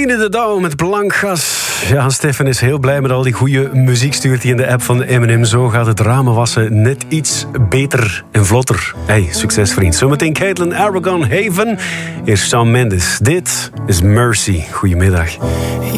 Tine de Douw met Blankgas. Ja, Stefan is heel blij met al die goede muziek. Stuurt hij in de app van Eminem. Zo gaat het ramen wassen net iets beter en vlotter. Hey, succes vriend. Zometeen Caitlin Aragon Haven. Eerst Shawn Mendes. Dit is Mercy. Goedemiddag.